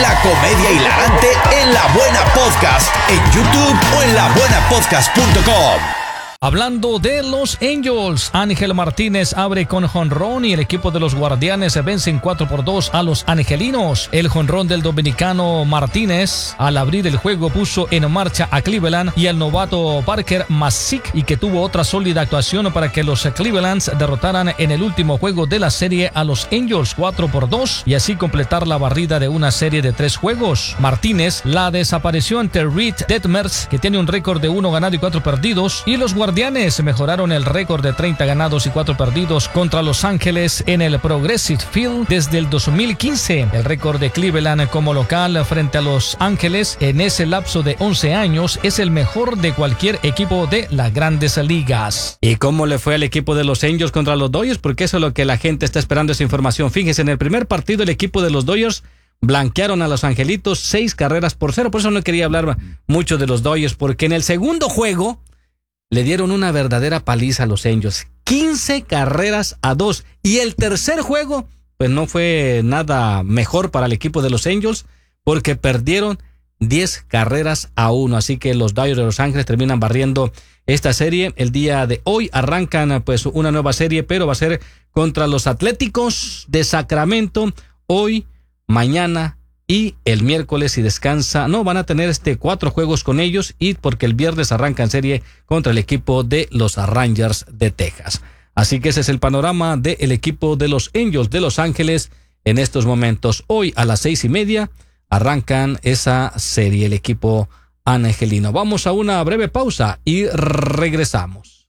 La comedia hilarante en La Buena Podcast, en YouTube o en labuenapodcast.com. Hablando de los Angels, Ángel Martínez abre con jonrón y el equipo de los Guardianes vencen 4-2 a los angelinos. El jonrón del dominicano Martínez al abrir el juego puso en marcha a Cleveland y al novato Parker Masick, y que tuvo otra sólida actuación para que los Clevelands derrotaran en el último juego de la serie a los Angels 4-2 y así completar la barrida de una serie de 3 juegos. Martínez la desapareció ante Reed Detmers, que tiene un récord de 1 ganado y 4 perdidos, y los Guardianes mejoraron el récord de 30 ganados y 4 perdidos contra Los Ángeles en el Progressive Field desde el 2015. El récord de Cleveland como local frente a Los Ángeles en ese lapso de 11 años es el mejor de cualquier equipo de las grandes ligas. ¿Y cómo le fue al equipo de los Angels contra los Dodgers? Porque eso es lo que la gente está esperando, esa información. Fíjense, en el primer partido el equipo de los Dodgers blanquearon a los Angelitos 6-0. Por eso no quería hablar mucho de los Dodgers, porque en el segundo juego le dieron una verdadera paliza a los Angels, 15-2. Y el tercer juego, pues no fue nada mejor para el equipo de los Angels, porque perdieron 10-1. Así que los Dodgers de Los Ángeles terminan barriendo esta serie. El día de hoy arrancan pues una nueva serie, pero va a ser contra los Atléticos de Sacramento, hoy, mañana y el miércoles, y descansa. No, van a tener 4 juegos con ellos, y porque el viernes arrancan serie contra el equipo de los Rangers de Texas. Así que ese es el panorama del equipo de los Angels de Los Ángeles en estos momentos. Hoy a las 6:30 arrancan esa serie, el equipo angelino. Vamos a una breve pausa y regresamos.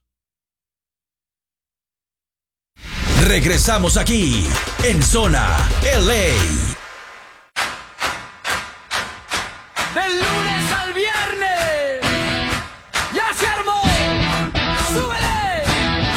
Regresamos aquí en Zona LA.